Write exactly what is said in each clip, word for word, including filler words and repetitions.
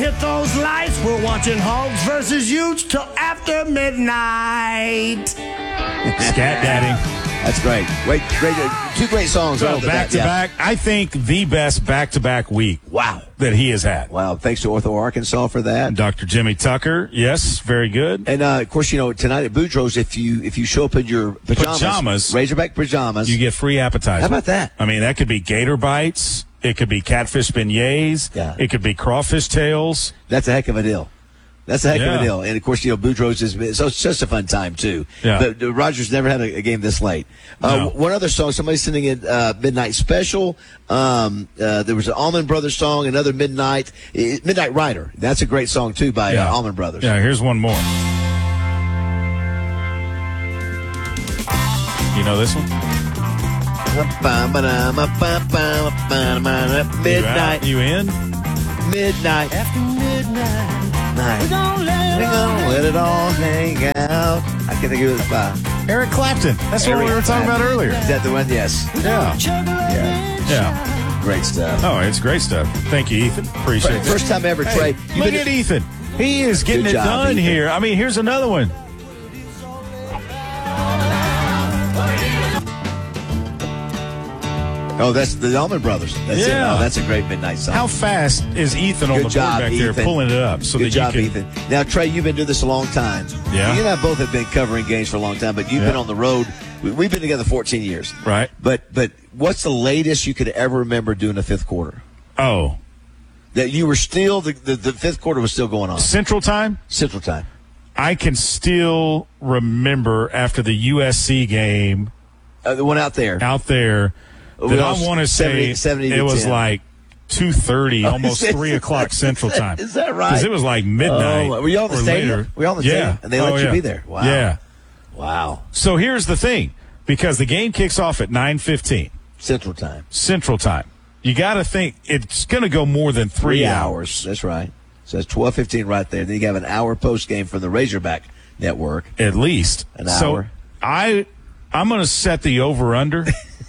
hit those lights. We're watching Hogs versus Utes till after midnight. Scat Daddy. That's great. Great, great. Uh, two great songs. So right back that, to yeah. back. I think the best back-to-back week. Wow. That he has had. Wow. Thanks to Ortho Arkansas for that. Doctor Jimmy Tucker. Yes, very good. And uh, of course, you know, tonight at Boudreaux's, if you if you show up in your pajamas, Pajamas. Razorback pajamas, You get free appetizer. How about that? I mean, that could be gator bites. It could be catfish beignets. Yeah. It could be crawfish tails. That's a heck of a deal. That's a heck Yeah. of a deal. And, of course, you know, Boudreaux's is so it's just a fun time, too. Yeah. But uh, Rogers never had a, a game this late. Uh, No. One other song, somebody sending in uh, Midnight Special. Um, uh, there was an Allman Brothers song, another Midnight. Uh, Midnight Rider. That's a great song, too, by Yeah. uh, Allman Brothers. Yeah, here's one more. You know this one? Midnight. You, in? Midnight. After midnight, Night. we're gonna let We're it gonna all let it all hang out. I can't think of it by. Eric Clapton. That's what Eric we were talking about Clapton. earlier. Is that the one? Yes. Yeah. Yeah. Yeah. Great stuff. Oh, it's great stuff. Thank you, Ethan. Appreciate it. First time ever, Trey. Hey, You've look been- at Ethan. He is getting Good it job, done Ethan. here. I mean, here's another one. Oh, that's the Allman Brothers. That's it. Yeah. Oh, that's a great midnight song. How fast is Ethan on Good the job, board back there Ethan. pulling it up so Good that job, you can? Ethan. Now, Trey, you've been doing this a long time. Yeah. You and I both have been covering games for a long time, but you've Yeah. been on the road. We- We've been together fourteen years. Right. But but what's the latest you could ever remember doing a fifth quarter? Oh, That you were still, the, the, the fifth quarter was still going on. Central Time. Central Time. I can still remember after the U S C game Uh, the one out there. out there We that I lost want to say seventy seventy to it was ten. like two thirty, almost is that- three o'clock Central Time. Is that right? Because it was like midnight. Oh, were you on the or stadium? later. Were you on the yeah. stadium? And they let Oh, you yeah. be there? Wow. Yeah. Wow. So here's the thing, because the game kicks off at nine fifteen Central Time. Central Time. You got to think it's going to go more than three, Three hours. hours. That's right. So it's twelve fifteen right there. Then you have an hour post game from the Razorback Network. At least. An so hour. I, I'm going to set the over-under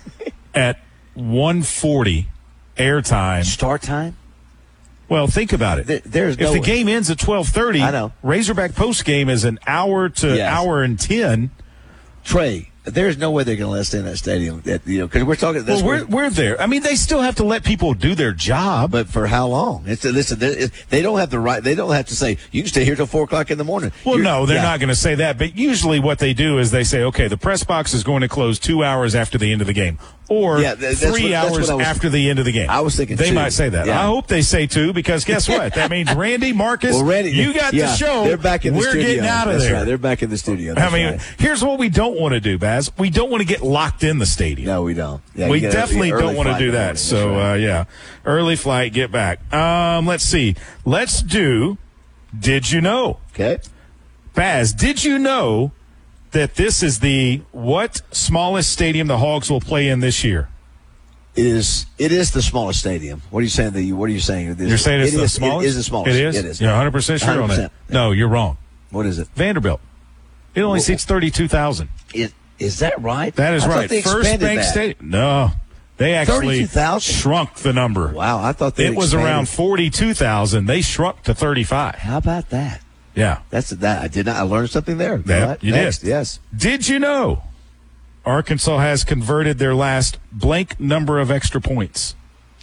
at one forty airtime. Start time? Well, think about it. There- there's if no the way. game ends at twelve thirty, I know. Razorback post game is an hour to Yes. hour and ten. Trey, there's no way they're going to let us in that stadium. That, you know, because we're talking. That's Well, we're where- we're there. I mean, they still have to let people do their job. but for how long? It's listen. They, they don't have the right. They don't have to say you can stay here till four o'clock in the morning. Well, You're- no, they're yeah. not going to say that. But usually, what they do is they say, "Okay, the press box is going to close two hours after the end of the game, or Yeah, th- that's three what- that's hours what I was- after the end of the game." I was thinking they two. might say that. Yeah. I hope they say two, because guess what? That means Randy, Marcus, Well, Randy, you got yeah, the show. They're back in the We're studio. getting out of That's there. Right. They're back in the studio. I That's mean, right. here's what we don't want to do, Baz. We don't want to get locked in the stadium. No, we don't. Yeah, we you gotta- definitely early don't want to flight do in the that. morning. So, That's right. uh, yeah, early flight, get back. Um, let's see. Let's do. Did you know, Okay. Baz? Did you know that this is the what smallest stadium the Hogs will play in this year? It is. It is the smallest stadium. What are you saying? That you? What are you saying? It is- You're saying it's it the is, smallest? It is the smallest. It is. It is. You're one hundred percent sure on one hundred that. percent. No, you're wrong. What is it? Vanderbilt. It only Well, seats thirty-two thousand. Is, is that right? That is I thought right. they First expanded Bank that. Stadium. No, they actually thirty-two thousand? shrunk the number. Wow, I thought they It was expanded. around forty-two thousand. They shrunk to thirty-five. How about that? Yeah. That's that. I did not. I learned something there. Yeah, All right, you next, did. Yes. Did you know Arkansas has converted their last blank number of extra points?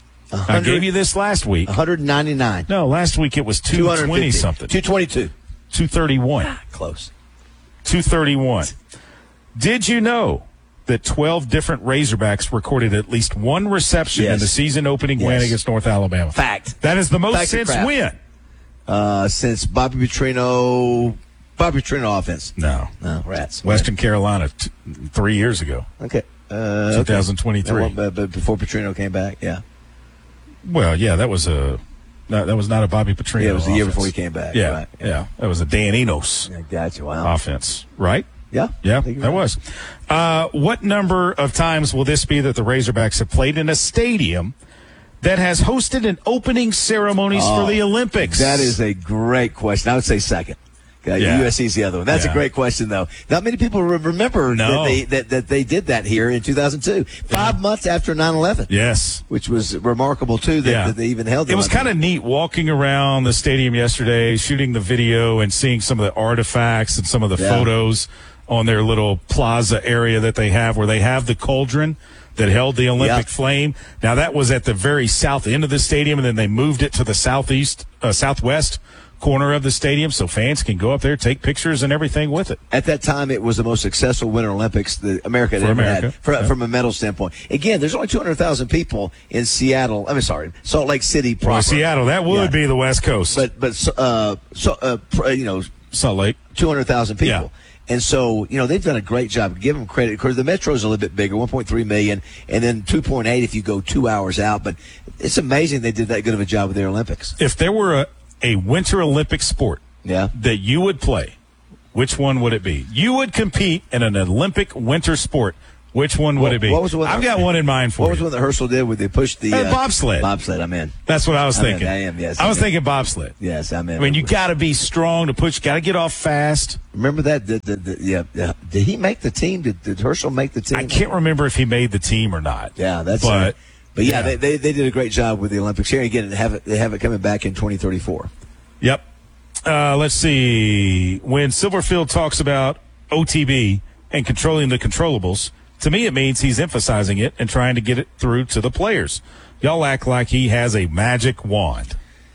I gave you this last week. one hundred ninety-nine. No, last week it was two twenty something. two twenty-two. two thirty-one. Close. two thirty-one. Did you know that twelve different Razorbacks recorded at least one reception Yes. in the season opening win Yes. against North Alabama? Fact. That is the most Fact or since crap? when? Uh, since Bobby Petrino, Bobby Petrino offense. No. No, rats. Western Carolina t- three years ago. Okay. Uh, twenty twenty-three. Okay. But, but before Petrino came back, yeah. Well, yeah, that was a no, that was not a Bobby Petrino. Yeah, it was the year offense. before he came back. Yeah, Right. yeah, that was a Dan Enos Yeah, gotcha. Wow. offense, right? Yeah. Yeah, I think you're that right. was. Uh, what number of times will this be that the Razorbacks have played in a stadium that has hosted an opening ceremonies Oh, for the Olympics? That is a great question. I would say second. Uh, Yeah. U S C's the other one. That's Yeah. a great question, though. Not many people re- remember No. that, they, that, that they did that here in two thousand two, five Yeah. months after nine eleven. Yes. Which was remarkable, too, that, Yeah. that they even held the It was Olympics. kind of neat walking around the stadium yesterday, shooting the video and seeing some of the artifacts and some of the Yeah. photos on their little plaza area that they have where they have the cauldron that held the Olympic Yeah. flame. Now, that was at the very south end of the stadium, and then they moved it to the southeast, uh, southwest corner of the stadium so fans can go up there, take pictures and everything with it. At that time, it was the most successful Winter Olympics that America had For ever America, had for, yeah. from a medal standpoint. Again, there's only two hundred thousand people in Seattle. I mean, sorry, Salt Lake City proper. Well, Seattle, that would Yeah. be the West Coast. But, but uh, so, uh, pr- you know, Salt Lake. two hundred thousand people. Yeah. And so, you know, they've done a great job. Give them credit. Because the Metro's a little bit bigger, one point three million, and then two point eight if you go two hours out. But it's amazing they did that good of a job with their Olympics. If there were a, a Winter Olympic sport Yeah. that you would play, which one would it be? You would compete in an Olympic winter sport. Which one would What- it be? what was the one I've that- got one in mind for What was you. the one that Herschel did where they pushed the Uh, bobsled. Bobsled, I'm in. That's what I was I'm in. thinking. I am, yes, I was I'm in. thinking bobsled. Yes, I'm in. I mean, you got to be strong to push. Got to get off fast. Remember that? The, the, the, yeah, yeah. Did he make the team? Did, did Herschel make the team? I can't remember if he made the team or not. Yeah, that's but uh, but yeah, yeah. They, they they did a great job with the Olympics here. Again, they have it they have it coming back in twenty thirty-four. Yep. Uh, let's see. When Silverfield talks about O T B and controlling the controllables, to me it means he's emphasizing it and trying to get it through to the players. Y'all act like he has a magic wand.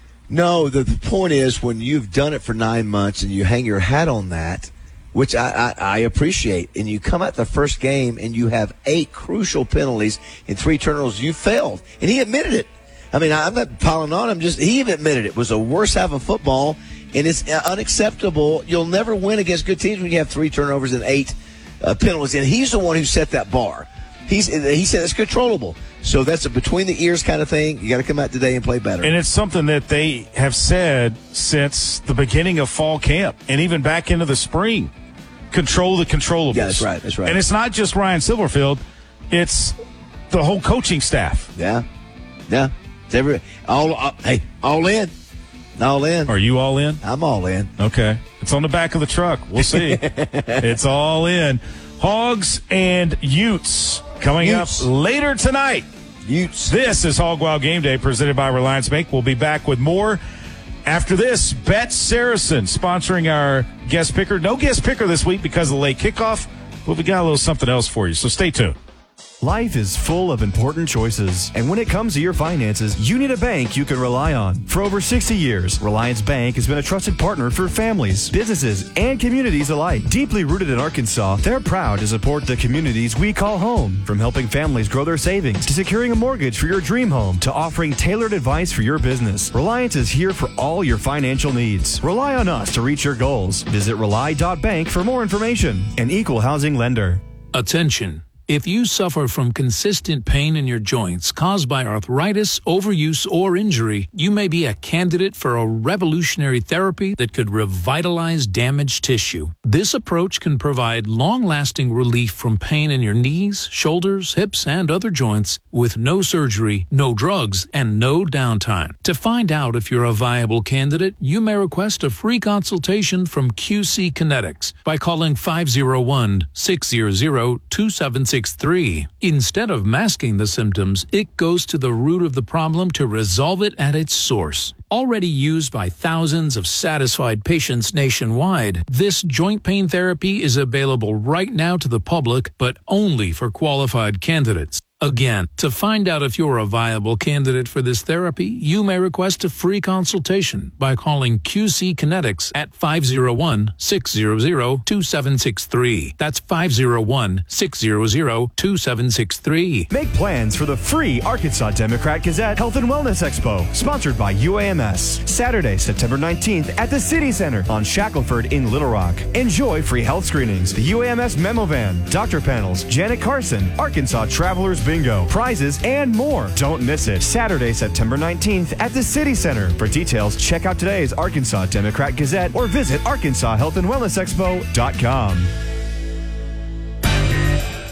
No, the, the point is when you've done it for nine months and you hang your hat on that, which I, I, I appreciate, and you come out the first game and you have eight crucial penalties and three turnovers, you failed. And he admitted it. I mean, I'm not piling on him. Just he even admitted it was the worst half of football, and it's unacceptable. You'll never win against good teams when you have three turnovers and eight uh, penalties. And he's the one who set that bar. He's he said it's controllable. So that's a between the ears kind of thing. You got to come out today and play better. And it's something that they have said since the beginning of fall camp and even back into the spring. Control the controllables. Yeah, that's right. That's right. And it's not just Ryan Silverfield. It's the whole coaching staff. Yeah, yeah. It's every all. Uh, hey, all in, all in. Are you all in? I'm all in. Okay. It's on the back of the truck. We'll see. It's all in. Hogs and Utes coming Utes. up later tonight. Utes. This is Hog Wild Game Day presented by Reliance Bank. We'll be back with more after this. Bet Saracen sponsoring our guest picker. No guest picker this week because of the late kickoff, but we got a little something else for you, so stay tuned. Life is full of important choices, and when it comes to your finances, you need a bank you can rely on. For over sixty years, Reliance Bank has been a trusted partner for families, businesses, and communities alike. Deeply rooted in Arkansas, they're proud to support the communities we call home. From helping families grow their savings, to securing a mortgage for your dream home, to offering tailored advice for your business, Reliance is here for all your financial needs. Rely on us to reach your goals. Visit rely dot bank for more information. An equal housing lender. Attention. If you suffer from consistent pain in your joints caused by arthritis, overuse, or injury, you may be a candidate for a revolutionary therapy that could revitalize damaged tissue. This approach can provide long-lasting relief from pain in your knees, shoulders, hips, and other joints with no surgery, no drugs, and no downtime. To find out if you're a viable candidate, you may request a free consultation from Q C Kinetics by calling five oh one, six hundred, two seven six three. Instead of masking the symptoms, it goes to the root of the problem to resolve it at its source. Already used by thousands of satisfied patients nationwide, this joint pain therapy is available right now to the public, but only for qualified candidates. Again, to find out if you're a viable candidate for this therapy, you may request a free consultation by calling Q C Kinetics at five oh one, six hundred, two seven six three. That's five oh one, six hundred, two seven six three. Make plans for the free Arkansas Democrat Gazette Health and Wellness Expo, sponsored by U A M S. Saturday, September nineteenth at the City Center on Shackelford in Little Rock. Enjoy free health screenings, the U A M S memo van, doctor panels, Janet Carson, Arkansas Travelers Bingo, prizes, and more. Don't miss it. Saturday, September nineteenth at the City Center. For details, check out today's Arkansas Democrat Gazette or visit arkansas health and wellness expo dot com.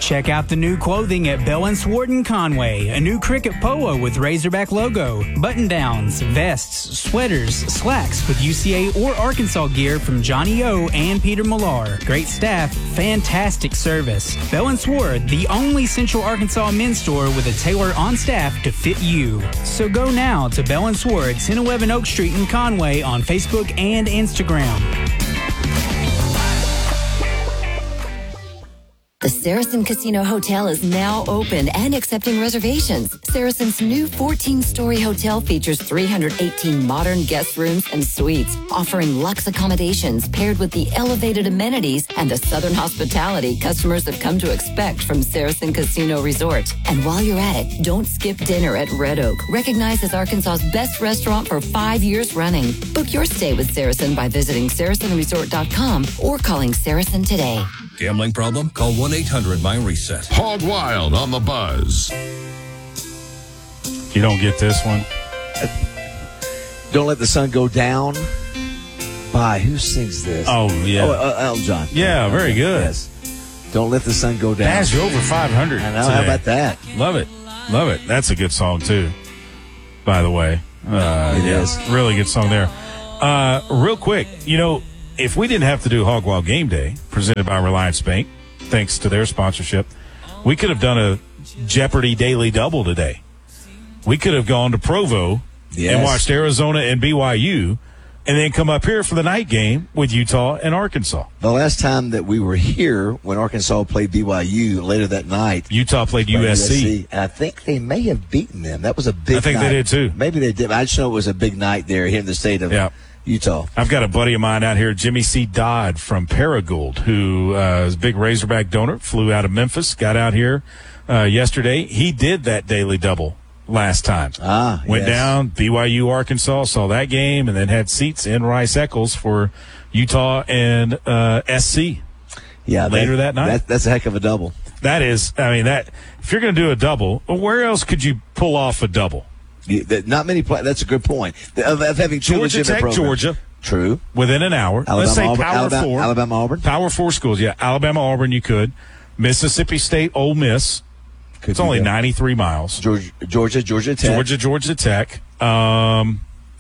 Check out the new clothing at Bell and Sword in Conway. A new cricket polo with Razorback logo, button-downs, vests, sweaters, slacks with U C A or Arkansas gear from Johnny O and Peter Millar. Great staff, fantastic service. Bell and Sword, the only Central Arkansas men's store with a tailor on staff to fit you. So go now to Bell and Sword, ten eleven Oak Street in Conway on Facebook and Instagram. The Saracen Casino Hotel is now open and accepting reservations. Saracen's new fourteen-story hotel features three hundred eighteen modern guest rooms and suites, offering luxe accommodations paired with the elevated amenities and the southern hospitality customers have come to expect from Saracen Casino Resort. And while you're at it, don't skip dinner at Red Oak, recognized as Arkansas's best restaurant for five years running. Book your stay with Saracen by visiting saracen resort dot com or calling Saracen today. Gambling problem? Call one eight hundred my reset. Hog Wild on the Buzz. You don't get this one? Don't Let the Sun Go Down. By who sings this? Oh, yeah. Oh, uh, Elton John. Yeah, very good. Yes. Don't Let the Sun Go Down. Baz, you're over five hundred I know. today. How about that? Love it. Love it. That's a good song, too, by the way. Uh, It yeah, is. Really good song there. Uh, real quick, you know, if we didn't have to do Hog Wild Game Day, presented by Reliance Bank, thanks to their sponsorship, we could have done a Jeopardy Daily Double today. We could have gone to Provo Yes. and watched Arizona and B Y U, and then come up here for the night game with Utah and Arkansas. The last time that we were here, when Arkansas played B Y U later that night, Utah played U S C. And I think they may have beaten them. That was a big I think night. they did, too. Maybe they did. I just know it was a big night there here in the state of Yeah. Utah. I've got a buddy of mine out here, Jimmy C. Dodd from Paragould, who uh, is a big Razorback donor, flew out of Memphis, got out here uh, yesterday. He did that daily double last time. Ah, Went yes. down, B Y U, Arkansas, saw that game, and then had seats in Rice-Eccles for Utah and uh, S C. Yeah, later that night. That, that's a heck of a double. That is, I mean, that if you're going to do a double, where else could you pull off a double? You, that, not many play. That's a good point. Of, of having two Georgia legitimate Tech, programs. Georgia. True. Within an hour. Alabama, Let's say Auburn, Power Alabama, Four. Alabama, Auburn. Power Four schools, yeah. Alabama, Auburn, you could. Mississippi State, Ole Miss. Could it's do only that. ninety-three miles. Georgia, Georgia, Georgia Tech. Georgia, Georgia Tech. Um,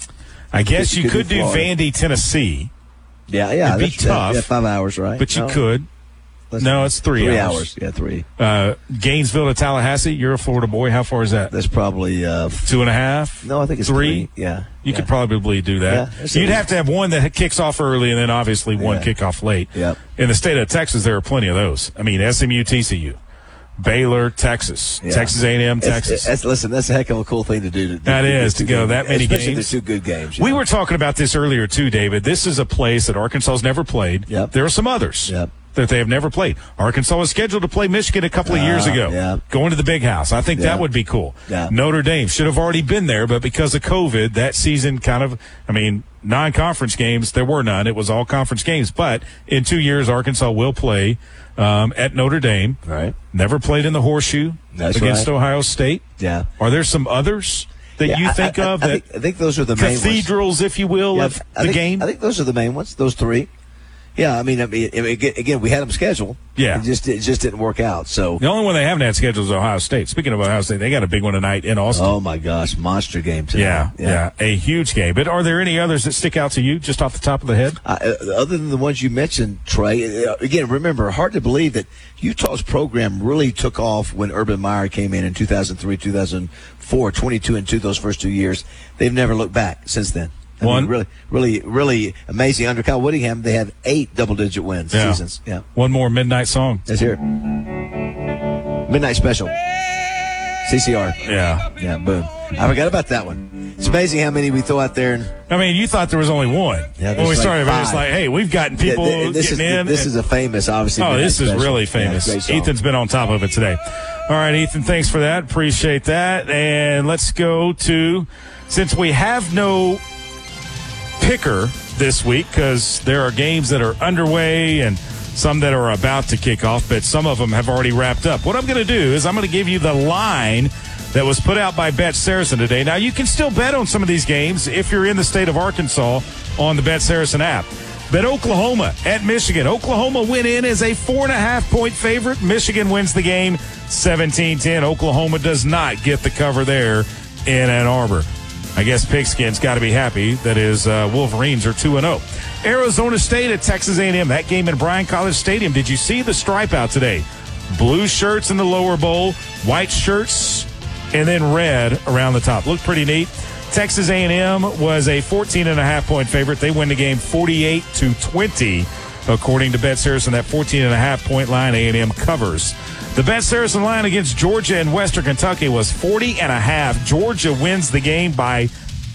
I guess you you, could could do do Florida. Vandy, Tennessee, Yeah, yeah. It'd be that's- that- tough. Yeah, five hours, right? but you No, could. less No, than- it's three, Three hours. hours. Yeah, three. Uh, Gainesville to Tallahassee. You're a Florida boy. How far is that? That's probably uh, Two and a half? no. I think it's three. three. Yeah, You yeah. could probably do that. Yeah, that's You'd easy. have to have one that kicks off early and then obviously one Yeah. kick off late. Yep. In the state of Texas, there are plenty of those. I mean, S M U, T C U, Baylor, Texas, Yeah. Texas A and M, It's- Texas. That's, listen, that's a heck of a cool thing to do. To, That to, is, to go that many especially games. the two good games. you We know. were talking about this earlier too, David. This is a place that Arkansas's never played. Yep. There are some others Yep. that they have never played. Arkansas was scheduled to play Michigan a couple of years Ah, ago. yeah. Going to the Big House. I think Yeah. that would be cool. Yeah. Notre Dame should have already been there, but because of COVID, that season kind of, I mean, non-conference games, there were none. It was all conference games. But in two years, Arkansas will play um, at Notre Dame. Right. Never played in the Horseshoe That's against right. Ohio State. Yeah. Are there some others that Yeah, you I- think I- of I that think, I think those are the main ones. cathedrals, if you will, Yeah, of I the think, game? I think those are the main ones. Those three. Yeah, I mean, I mean, I mean, again, again, we had them scheduled. Yeah. it just it just didn't work out. So, The only one they haven't had scheduled is Ohio State. Speaking of Ohio State, they got a big one tonight in Austin. oh my gosh, monster game today. yeah, yeah, a huge game. But are there any others that stick out to you just off the top of the head? Uh, other than the ones you mentioned, Trey, uh, again, remember, hard to believe that Utah's program really took off when Urban Meyer came in in two thousand three, two thousand four, twenty-two and two those first two years. They've never looked back since then. I One. mean, really, really, really amazing. Under Kyle Whittingham, they have eight double-digit wins Yeah. seasons. Yeah, One more midnight song. let's hear it. Midnight Special. C C R. Yeah. Yeah, boom. I forgot about that one. It's amazing how many we throw out there. And I mean, you thought there was only one. Yeah, when there's we like started, it was five. like, hey, we've gotten people Yeah, th- this getting is, in. This and- is a famous, obviously. Oh, Midnight this is Special. really Yeah, famous. great song. Ethan's been on top of it today. All right, Ethan, thanks for that. Appreciate that. And let's go to, since we have no picker this week, because there are games that are underway and some that are about to kick off, but some of them have already wrapped up. What I'm going to do is I'm going to give you the line that was put out by Bet Saracen today. Now, you can still bet on some of these games if you're in the state of Arkansas on the Bet Saracen app. But Oklahoma at Michigan. Oklahoma went in as a four and a half point favorite. Michigan wins the game seventeen ten. Oklahoma does not get the cover there in Ann Arbor. I guess Pigskin's got to be happy that his uh, Wolverines are two and oh. Arizona State at Texas A and M. That game in Bryan College Stadium. Did you see the stripe out today? Blue shirts in the lower bowl, white shirts, and then red around the top. Looked pretty neat. Texas A and M was a fourteen and a half point favorite. They win the game forty-eight to twenty. According to Bet Saracen, that fourteen and a half point line A and M covers. The Bet Saracen line against Georgia and Western Kentucky was forty and a half. Georgia wins the game by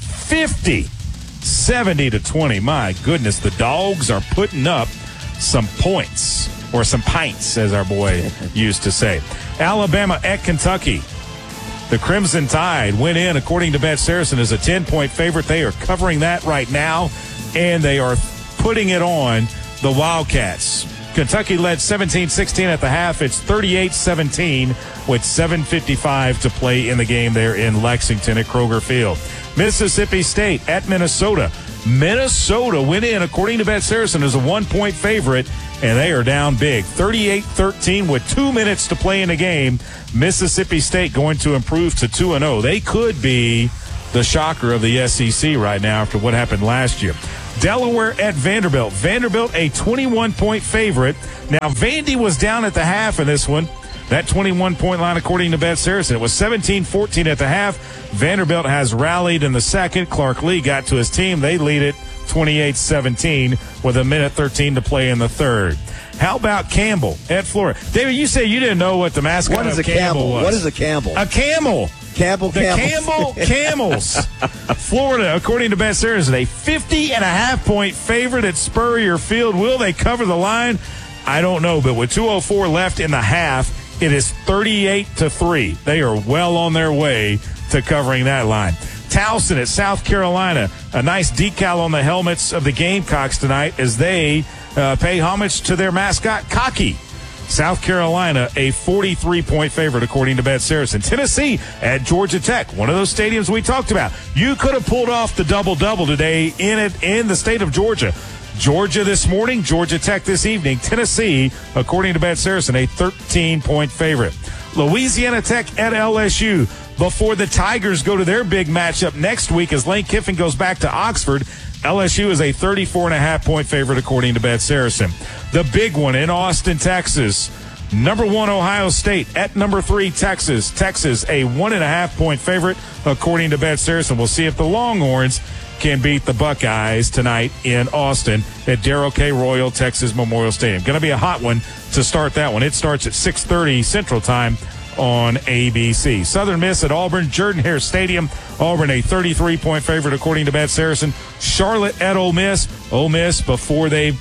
fifty, seventy to twenty. My goodness, the Dogs are putting up some points, or some pints, as our boy used to say. Alabama at Kentucky. The Crimson Tide went in, according to Bet Saracen, as a ten-point favorite. They are covering that right now, and they are putting it on the Wildcats. Kentucky led seventeen sixteen at the half. It's thirty-eight seventeen with seven fifty-five to play in the game there in Lexington at Kroger Field. Mississippi State at Minnesota. Minnesota went in, according to Bet Saracen, as a one-point favorite, and they are down big. thirty-eight thirteen with two minutes to play in the game. Mississippi State going to improve to two and oh. They could be the shocker of the S E C right now after what happened last year. Delaware at Vanderbilt. Vanderbilt, a twenty-one point favorite. Now, Vandy was down at the half in this one. That twenty-one point line, according to Bet Saracen, it was seventeen fourteen at the half. Vanderbilt has rallied in the second. Clark Lee got to his team. They lead it twenty-eight seventeen with a minute thirteen to play in the third. How about Campbell at Florida? David, you say you didn't know what the mascot what is of a Campbell camel? was. What is a Campbell? A camel. Campbell, the Campbell. Campbell Camels. Florida, according to Bet Saracen, a fifty and a half point favorite at Spurrier Field. Will they cover the line? I don't know, but with two oh four left in the half, it is thirty-eight to three. They are well on their way to covering that line. Towson at South Carolina. A nice decal on the helmets of the Gamecocks tonight as they uh, pay homage to their mascot, Cocky. South Carolina, a forty-three point favorite, according to Bet Saracen. Tennessee at Georgia Tech, one of those stadiums we talked about. You could have pulled off the double-double today in it in the state of Georgia. Georgia this morning, Georgia Tech this evening. Tennessee, according to Bet Saracen, a thirteen point favorite. Louisiana Tech at L S U before the Tigers go to their big matchup next week as Lane Kiffin goes back to Oxford. L S U is a thirty-four and a half point favorite, according to Bet Saracen. The big one in Austin, Texas. Number one, Ohio State at number three, Texas. Texas, a one and a half point favorite, according to Bet Saracen. We'll see if the Longhorns can beat the Buckeyes tonight in Austin at Darrell K. Royal Texas Memorial Stadium. Going to be a hot one to start that one. It starts at six thirty Central Time on A B C. Southern Miss at Auburn, Jordan-Hare Stadium. Auburn, a thirty-three point favorite, according to Bet Saracen. Charlotte at Ole Miss. Ole Miss, before they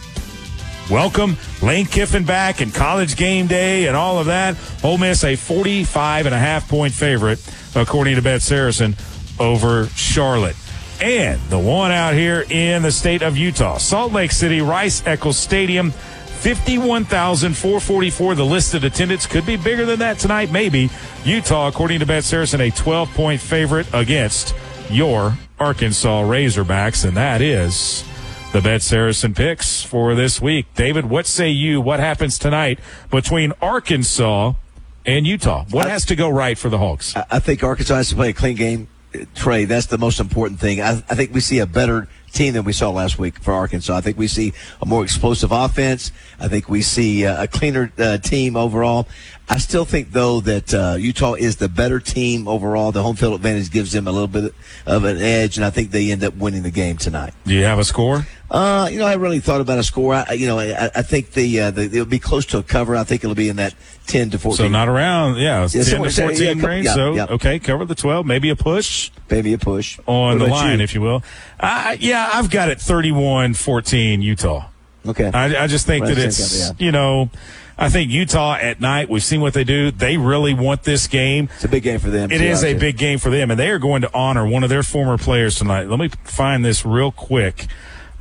welcome Lane Kiffin back and College Game Day and all of that, Ole Miss, a forty-five and a half point favorite, according to Bet Saracen, over Charlotte. And the one out here in the state of Utah, Salt Lake City, Rice-Eccles Stadium, fifty-one thousand four hundred forty-four. The listed attendance could be bigger than that tonight, maybe. Utah, according to Bet Saracen, a twelve point favorite against your Arkansas Razorbacks, and that is the Bet Saracen picks for this week. David, what say you? What happens tonight between Arkansas and Utah? What I, has to go right for the Hogs? I think Arkansas has to play a clean game. Trey, that's the most important thing. I, I think we see a better team than we saw last week for Arkansas. I think we see a more explosive offense. I think we see uh, a cleaner uh, team overall. I still think, though, that uh, Utah is the better team overall. The home field advantage gives them a little bit of an edge, and I think they end up winning the game tonight. Do you have a score? Uh, you know, I really thought about a score. I, you know, I, I think the, uh, the it'll be close to a cover. I think it'll be in that ten to fourteen. So not around, yeah, yeah ten to fourteen yeah, range. yeah, so yeah. okay, cover the twelve, maybe a push, maybe a push on the line, you? if you will. Uh, yeah, I've got it thirty-one fourteen Utah. Okay, I, I just think well, that it's think of, yeah. you know. I think Utah at night, we've seen what they do. They really want this game. It's a big game for them. It is a big game for them, and they are going to honor one of their former players tonight. Let me find this real quick.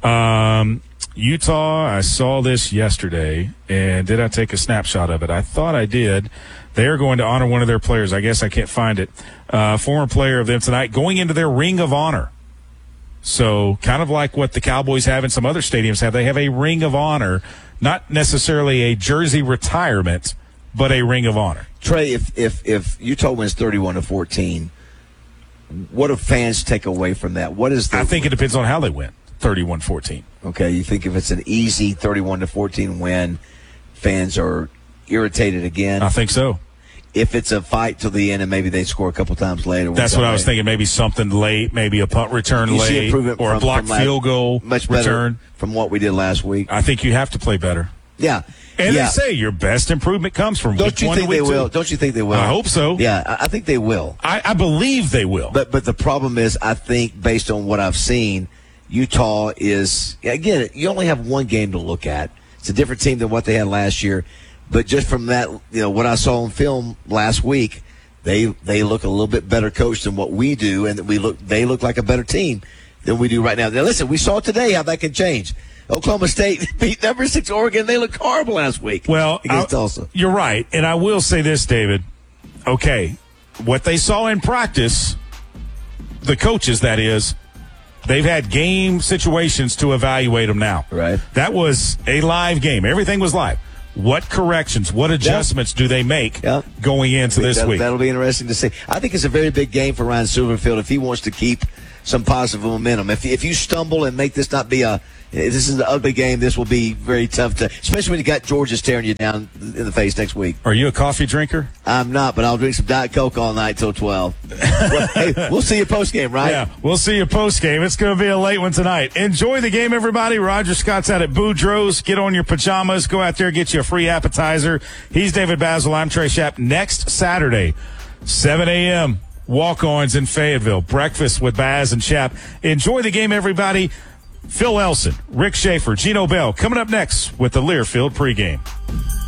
Um, Utah, I saw this yesterday, and did I take a snapshot of it? I thought I did. They are going to honor one of their players. I guess I can't find it. Uh, former player of them tonight, going into their Ring of Honor. So kind of like what the Cowboys have and some other stadiums have, they have a ring of honor, not necessarily a jersey retirement, but a ring of honor. Trey, if if if Utah wins thirty-one to fourteen, what do fans take away from that? What is the, I think it depends on how they win. thirty-one fourteen. Okay, you think if it's an easy thirty-one to fourteen win, fans are irritated again? I think so. If it's a fight till the end and maybe they score a couple times later. That's what I was thinking. Maybe something late, maybe a punt return you see late, improvement or from, a blocked from field goal much better return. From what we did last week. I think you have to play better. Yeah. And yeah. they say your best improvement comes from Don't week you one think to week they will? two. Don't you think they will? I hope so. Yeah, I, I think they will. I, I believe they will. But but the problem is, I think based on what I've seen, Utah is, again, you only have one game to look at. It's a different team than what they had last year. But just from that, you know, what I saw on film last week, they they look a little bit better coached than what we do, and we look they look like a better team than we do right now. Now, listen, we saw today how that can change. Oklahoma State beat number six Oregon. They looked horrible last week. Well, against I'll, Tulsa. You're right, and I will say this, David. Okay, what they saw in practice, the coaches, that is, they've had game situations to evaluate them now. Right. That was a live game. Everything was live. What corrections, what adjustments yeah. do they make yeah. going into this that, week? That'll be interesting to see. I think it's a very big game for Ryan Silverfield if he wants to keep some positive momentum. If if you stumble and make this not be a this is an ugly game, this will be very tough to, especially when you got Georgia staring you down in the face next week. Are you a coffee drinker? I'm not, but I'll drink some Diet Coke all night till twelve. Well, hey, we'll see you post game, right? Yeah, we'll see you post game. It's going to be a late one tonight. Enjoy the game, everybody. Roger Scott's out at Boudreaux's. Get on your pajamas. Go out there, get you a free appetizer. He's David Basil. I'm Trey Schapp. Next Saturday, seven a.m., walk-ons in Fayetteville. Breakfast with Baz and Schapp. Enjoy the game, everybody. Phil Elson, Rick Schaefer, Gino Bell coming up next with the Learfield pregame.